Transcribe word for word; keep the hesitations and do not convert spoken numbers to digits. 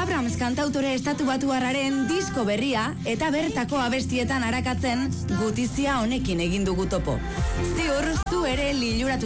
Abrams kantautore estatu batuarraren disko berria eta bertako abestietan arakatzen gutizia honekin egin dugu topo. Ziur, zu ere liluratu